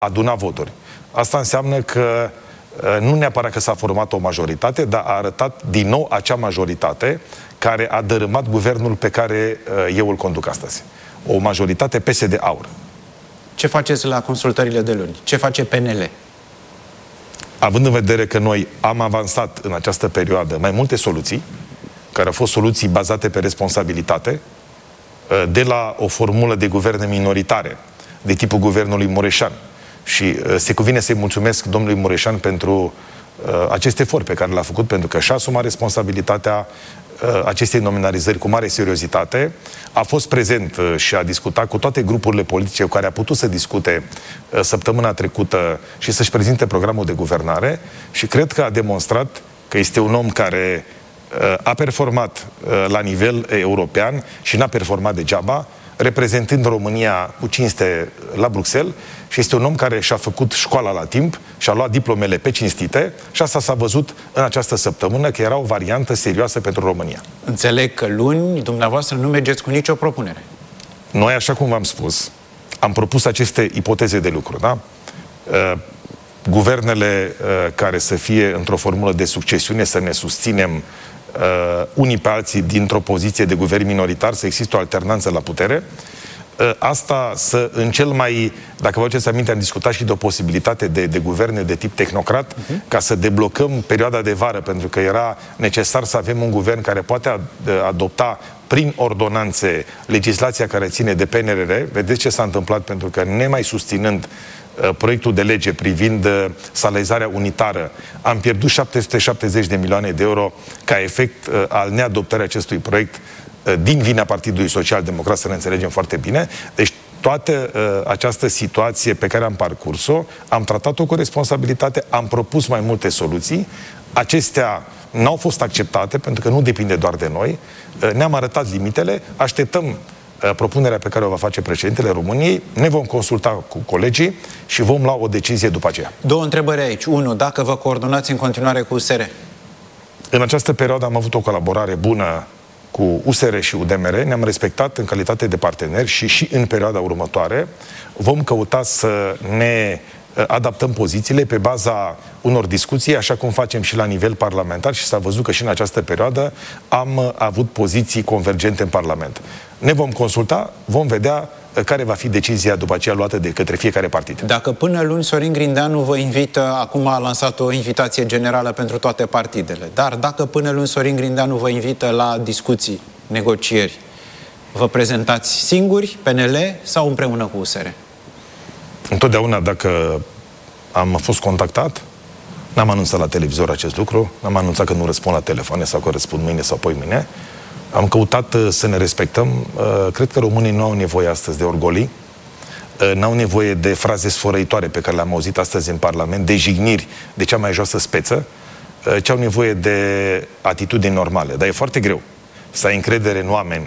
aduna voturi. Asta înseamnă că nu neapărat că s-a format o majoritate, dar a arătat din nou acea majoritate care a dărâmat guvernul pe care eu îl conduc astăzi. O majoritate PSD-AUR. Ce faceți la consultările de luni? Ce face PNL? Având în vedere că noi am avansat în această perioadă mai multe soluții, care au fost soluții bazate pe responsabilitate, de la o formulă de guverne minoritare, de tipul guvernului Mureșan. Și se cuvine să-i mulțumesc domnului Mureșan pentru acest efort pe care l-a făcut, pentru că și-a asumat responsabilitatea acestei nominalizări cu mare seriozitate. A fost prezent și a discutat cu toate grupurile politice cu care a putut să discute săptămâna trecută și să-și prezinte programul de guvernare și cred că a demonstrat că este un om care a performat la nivel european și n-a performat degeaba, reprezentând România cu cinste la Bruxelles, și este un om care și-a făcut școala la timp, și-a luat diplomele pe cinstite și asta s-a văzut în această săptămână că era o variantă serioasă pentru România. Înțeleg că luni dumneavoastră nu mergeți cu nicio propunere. Noi, așa cum v-am spus, am propus aceste ipoteze de lucru, da? Guvernele care să fie într-o formulă de succesiune, să ne susținem unii pe alții dintr-o poziție de guvern minoritar, să există o alternanță la putere. Asta să, în cel mai, dacă vă aduceți aminte, am discutat și de o posibilitate de guverne de tip tehnocrat, ca să deblocăm perioada de vară, pentru că era necesar să avem un guvern care poate adopta prin ordonanțe legislația care ține de PNRR. Vedeți ce s-a întâmplat, pentru că nemai susținând proiectul de lege privind salarizarea unitară, am pierdut 770 de milioane de euro ca efect al neadoptării acestui proiect din vina Partidului Social-Democrat, să ne înțelegem foarte bine. Deci toată această situație pe care am parcurs-o, am tratat-o cu responsabilitate, am propus mai multe soluții. Acestea n-au fost acceptate, pentru că nu depinde doar de noi. Ne-am arătat limitele, așteptăm propunerea pe care o va face președintele României, ne vom consulta cu colegii și vom lua o decizie după aceea. Două întrebări aici. Unu, dacă vă coordonați în continuare cu USR? În această perioadă am avut o colaborare bună cu USR și UDMR, ne-am respectat în calitate de parteneri și în perioada următoare vom căuta să ne adaptăm pozițiile pe baza unor discuții, așa cum facem și la nivel parlamentar, și s-a văzut că și în această perioadă am avut poziții convergente în Parlament. Ne vom consulta, vom vedea care va fi decizia după aceea luată de către fiecare partid. Dacă până luni Sorin Grindeanu vă invită, acum a lansat o invitație generală pentru toate partidele, dar dacă până luni Sorin Grindeanu vă invită la discuții, negocieri, vă prezentați singuri, PNL, sau împreună cu USR? Întotdeauna, dacă am fost contactat, n-am anunțat la televizor acest lucru, n-am anunțat că nu răspund la telefoane sau că răspund mâine sau poimâine. Am căutat să ne respectăm. Cred că românii nu au nevoie astăzi de orgolii, n-au nevoie de fraze sfărăitoare pe care le-am auzit astăzi în Parlament, de jigniri de cea mai joasă speță, ci au nevoie de atitudini normale. Dar e foarte greu să ai încredere în oameni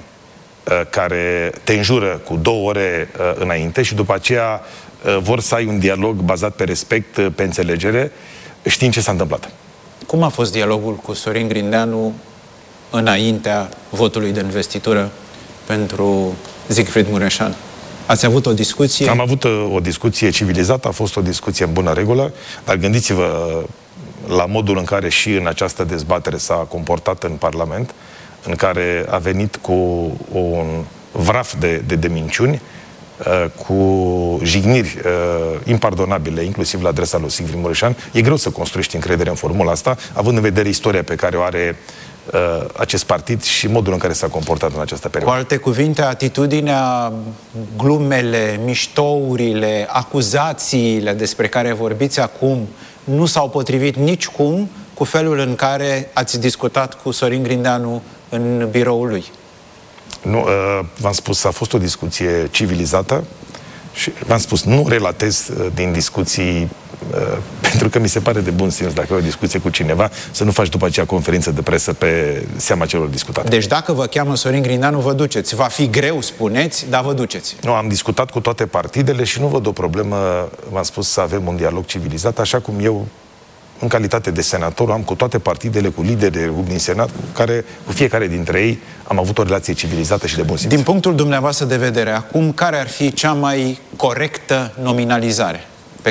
care te înjură cu 2 ore înainte și după aceea vor să ai un dialog bazat pe respect, pe înțelegere, știind ce s-a întâmplat. Cum a fost dialogul cu Sorin Grindeanu înaintea votului de investitură pentru Siegfried Mureșan? Ați avut o discuție? Am avut o discuție civilizată, a fost o discuție în bună regulă, dar gândiți-vă la modul în care și în această dezbatere s-a comportat în Parlament, în care a venit cu un vraf de minciuni, cu jigniri impardonabile, inclusiv la adresa lui Siegfried Mureșan. E greu să construiești încredere în formula asta, având în vedere istoria pe care o are acest partid și modul în care s-a comportat în această perioadă. Cu alte cuvinte, atitudinea, glumele, miștourile, acuzațiile despre care vorbiți acum nu s-au potrivit nicicum cu felul în care ați discutat cu Sorin Grindeanu în biroul lui. Nu, v-am spus, a fost o discuție civilizată și v-am spus, nu relatez din discuții pentru că mi se pare de bun simț, dacă ai o discuție cu cineva, să nu faci după aceea conferință de presă pe seama celor discutate. Deci dacă vă cheamă Sorin Grindeanu, vă duceți. Va fi greu, spuneți, dar vă duceți. Nu, am discutat cu toate partidele și nu văd o problemă, v-am spus, să avem un dialog civilizat, așa cum eu, în calitate de senator, am cu toate partidele, cu lideri din Senat, cu fiecare dintre ei am avut o relație civilizată și de bun simț. Din punctul dumneavoastră de vedere, acum, care ar fi cea mai corectă nominalizare?